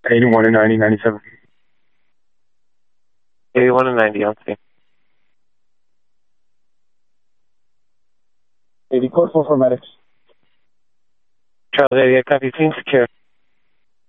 81 and 90, 97. 81 and 90, on scene. 80, code 4 medics. Charles 88, copy, scene secure.